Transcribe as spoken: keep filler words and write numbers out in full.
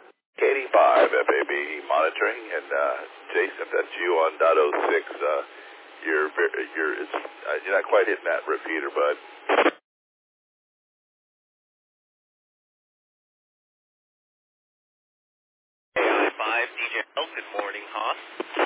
K eighty-five F A B monitoring, and uh, Jason, that's you on dot oh six. Uh, you're you're it's, uh, you're not quite hitting that repeater, bud. K I five D J L, good morning, Haas.